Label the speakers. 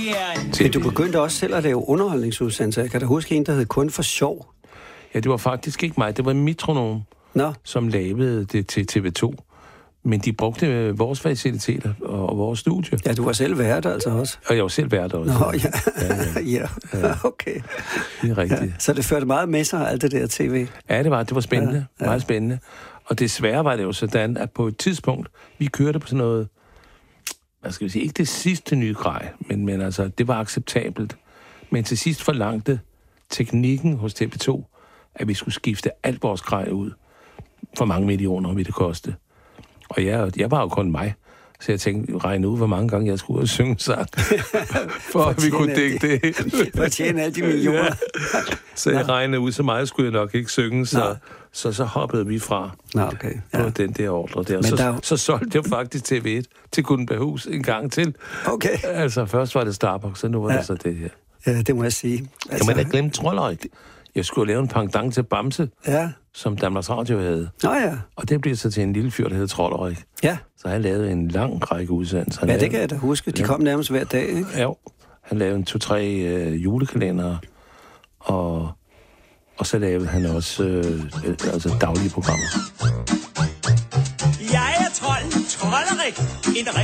Speaker 1: Men du begyndte også selv at lave underholdningsudsendelser. Jeg kan da huske en, der hed Kun for sjov.
Speaker 2: Ja, det var faktisk ikke mig. Det var Metronom, som lavede det til TV2. Men de brugte vores faciliteter og vores studie.
Speaker 1: Ja, du var selv vært altså også.
Speaker 2: Og jeg var selv vært også.
Speaker 1: Nå, ja. Ja, okay.
Speaker 2: Det er rigtigt.
Speaker 1: Ja, så det førte meget med sig, alt det der tv?
Speaker 2: Ja, det var spændende. Ja. Meget spændende. Og desværre var det jo sådan, at på et tidspunkt, vi kørte på sådan noget, hvad skal vi sige, ikke det sidste nye grej, men altså, det var acceptabelt. Men til sidst forlangte teknikken hos TV2, at vi skulle skifte alt vores grej ud. For mange millioner ville det koste. Og jeg var jo kun mig. Så jeg tænkte, regne ud, hvor mange gange jeg skulle ud og synge sang, for at vi kunne dække det.
Speaker 1: For at tjene alle de millioner. Ja.
Speaker 2: Så jeg regnede ud, så meget skulle jeg nok ikke synge, så hoppede vi fra på den der ordre der. Så solgte jeg faktisk TV1 til Gutenberghus en gang til.
Speaker 1: Okay.
Speaker 2: Altså, først var det Starbucks, så nu var det så det her.
Speaker 1: Ja, det må jeg sige.
Speaker 2: Altså, jeg må da glemme Troldøj. Jeg skulle lave en pendant til Bamse, som Danmarks Radio havde.
Speaker 1: Ja.
Speaker 2: Og det blev så til en lille fyr, der hed Troldøj.
Speaker 1: Ja.
Speaker 2: Så han lavede en lang række udsendelser.
Speaker 1: Ja, det kan jeg da huske. De kom nærmest hver dag, ikke?
Speaker 2: Ja, han lavede en 2-3 julekalendere, og så lavede han også daglige programmer.
Speaker 3: Jeg er trolden Trolderik, en